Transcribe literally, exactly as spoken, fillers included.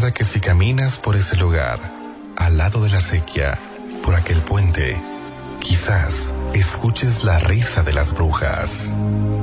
cuenta que si caminas por ese lugar, al lado de la acequia, por aquel puente, quizás escuches la risa de las brujas.